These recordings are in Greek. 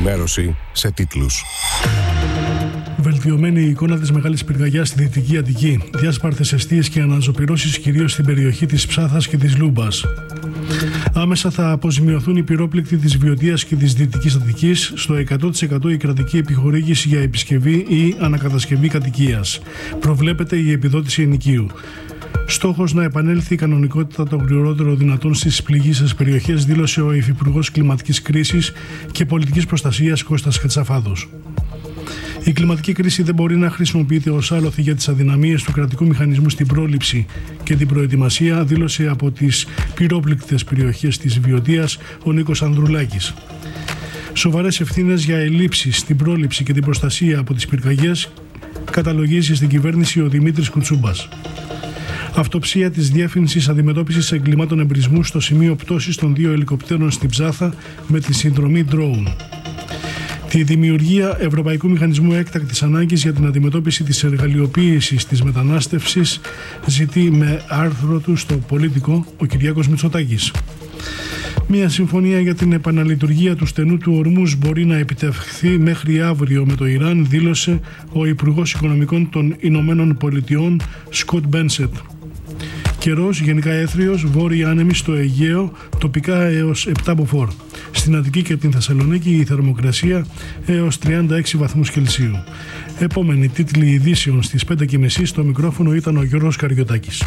Ενημέρωση σε τίτλους. Βελτιωμένη η εικόνα της μεγάλης πυρκαγιάς στη Δυτική Αττική. Διάσπαρτες εστίες και αναζωπυρώσεις κυρίως στην περιοχή της Ψάθας και της Λούμπας. Άμεσα θα αποζημιωθούν οι πυρόπληκτοι της Βιωτίας και της Δυτικής Αττικής, στο 100% η κρατική επιχορήγηση για επισκευή ή ανακατασκευή κατοικίας. Προβλέπεται η επιδότηση ενοικίου. Στόχος να επανέλθει η κανονικότητα το γρηγορότερο δυνατόν στις πληγείσες περιοχές, δήλωσε ο Υφυπουργός Κλιματικής Κρίσης και Πολιτικής Προστασίας Κώστας Κατσαφάδος. Η κλιματική κρίση δεν μπορεί να χρησιμοποιείται ως άλοθη για τις αδυναμίες του κρατικού μηχανισμού στην πρόληψη και την προετοιμασία, δήλωσε από τις πυρόπληκτες περιοχές της Βιωτίας ο Νίκος Ανδρουλάκης. Σοβαρές ευθύνες για ελλείψεις στην πρόληψη και την προστασία από τις πυρκαγιές καταλογίζει στην κυβέρνηση ο Δημήτρης Κουτσούμπας. Αυτοψία της Διεύθυνσης Αντιμετώπισης Εγκλημάτων Εμπρισμού στο σημείο πτώσης των 2 ελικοπτέρων στην Ψάθα με τη συνδρομή drone. Τη δημιουργία Ευρωπαϊκού Μηχανισμού Έκτακτης Ανάγκης για την αντιμετώπιση της εργαλειοποίησης της μετανάστευσης ζητεί με άρθρο του στο Πολίτικο ο Κυριάκος Μητσοτάκης. Μια συμφωνία για την επαναλειτουργία του στενού του Ορμούζ μπορεί να επιτευχθεί μέχρι αύριο με το Ιράν, δήλωσε ο Υπουργός Οικονομικών των Ηνωμένων Πολιτειών Σκοτ Μπένσετ. Καιρός γενικά έθριος, βόρειοι άνεμοι στο Αιγαίο, τοπικά έως 7 μποφόρ. Στην Αττική και την Θεσσαλονίκη η θερμοκρασία έως 36 βαθμούς Κελσίου. Επόμενοι τίτλοι ειδήσεων στις 5:30 στο μικρόφωνο ήταν ο Γιώργος Καριωτάκης.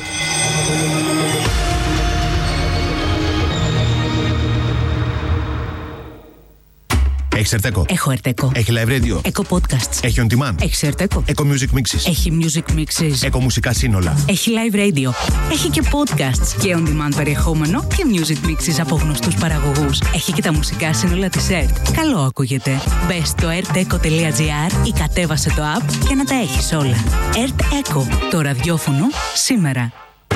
Έχεις Ερτέκο? Έχω Ερτέκο. Έχει live radio? Έχω podcasts. Έχει on demand? Έχει Ερτέκο. Έχω music mixes? Έχει music mixes. Έχω μουσικά σύνολα? Έχει live radio. Έχει και podcasts και on demand περιεχόμενο και music mixes από γνωστούς παραγωγούς. Έχει και τα μουσικά σύνολα της ΕΡΤ. Καλό ακούγεται. Μπες στο erteco.gr ή κατέβασε το app για να τα έχεις όλα. ΕΡΤ Eco, το ραδιόφωνο σήμερα.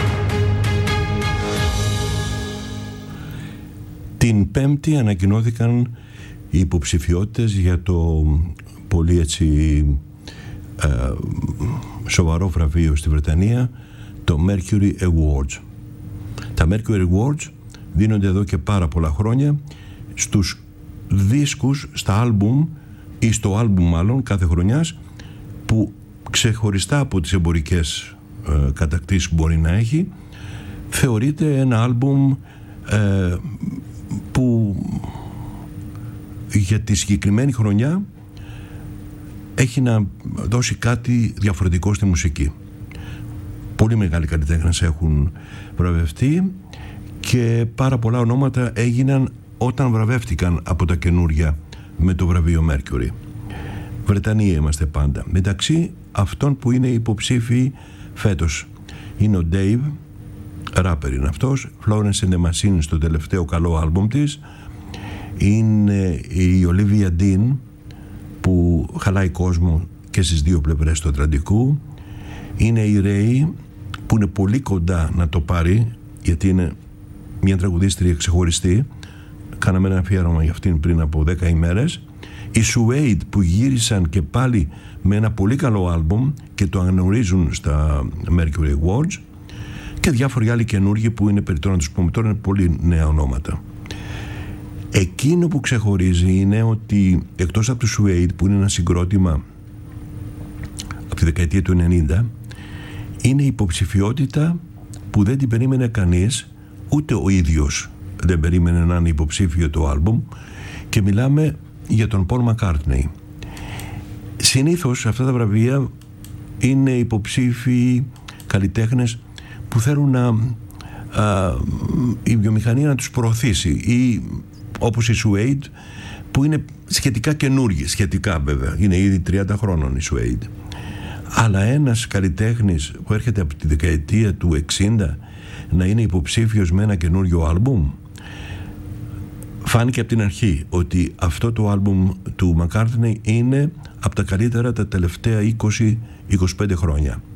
Την Πέμπτη ανακοινώθηκαν οι υποψηφιότητες για το πολύ σοβαρό βραβείο στη Βρετανία, το Mercury Awards. Τα Mercury Awards δίνονται εδώ και πάρα πολλά χρόνια στους δίσκους, στα άλμπουμ ή στο άλμπουμ μάλλον κάθε χρονιάς, που ξεχωριστά από τις εμπορικές κατακτήσεις που μπορεί να έχει, θεωρείται ένα άλμπουμ που για τη συγκεκριμένη χρονιά έχει να δώσει κάτι διαφορετικό στη μουσική. Πολύ μεγάλοι καλλιτέχνες έχουν βραβευτεί και πάρα πολλά ονόματα έγιναν όταν βραβεύτηκαν από τα καινούρια με το βραβείο Mercury. Βρετανία είμαστε πάντα. Μεταξύ αυτών που είναι υποψήφιοι φέτος είναι ο Dave, ράπερ είναι αυτός, Florence and the Machine στο τελευταίο καλό άλμπουμ της, είναι η Olivia Dean που χαλάει κόσμο και στις δύο πλευρές του Ατλαντικού, είναι η Ray που είναι πολύ κοντά να το πάρει γιατί είναι μια τραγουδίστρια ξεχωριστή, κάναμε ένα αφιέρωμα για αυτήν πριν από 10 ημέρες, οι Suede που γύρισαν και πάλι με ένα πολύ καλό άλμπομ και το αναγνωρίζουν στα Mercury Awards, και διάφοροι άλλοι καινούργοι που είναι περιττό να τους πούμε τώρα, είναι πολύ νέα ονόματα. Εκείνο που ξεχωρίζει είναι ότι εκτός από τους Suede που είναι ένα συγκρότημα από τη δεκαετία του 90, είναι η υποψηφιότητα που δεν την περίμενε κανείς, ούτε ο ίδιος δεν περίμενε να είναι υποψήφιο το άλμπουμ, και μιλάμε για τον Paul McCartney. Συνήθως αυτά τα βραβεία είναι υποψήφιοι καλλιτέχνες που θέλουν η βιομηχανία να τους προωθήσει, ή όπως οι Suede που είναι σχετικά καινούργιοι, σχετικά βέβαια, είναι ήδη 30 χρόνων οι Suede. Αλλά ένας καλλιτέχνης που έρχεται από τη δεκαετία του 60 να είναι υποψήφιος με ένα καινούριο άλμπουμ, φάνηκε από την αρχή ότι αυτό το άλμπουμ του McCartney είναι από τα καλύτερα τα τελευταία 20-25 χρόνια.